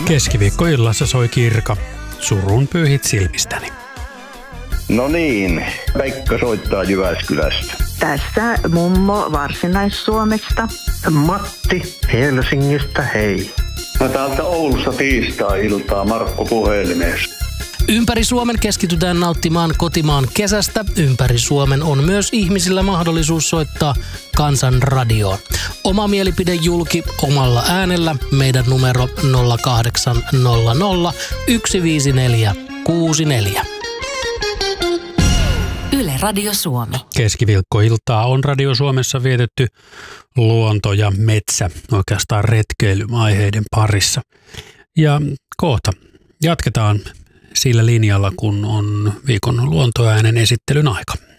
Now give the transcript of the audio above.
Keskiviikkoillassa soi Kirka. Surun pyyhit silmistäni. No niin, Pekka soittaa Jyväskylästä. Tässä mummo Varsinais-Suomesta. Matti Helsingistä, hei. No täältä Oulusta tiistai-iltaa Markku puhelimessa. Ympäri Suomen keskitytään nauttimaan kotimaan kesästä. Ympäri Suomen on myös ihmisillä mahdollisuus soittaa Kansanradioon. Oma mielipide julki omalla äänellä. Meidän numero 0800 154 64. Yle Radio Suomi. Keskiviikkoiltaa on Radio Suomessa vietetty luonto ja metsä, oikeastaan retkeilyaiheiden parissa. Ja kohta jatketaan sillä linjalla, kun on viikon luontoäänen esittelyn aika.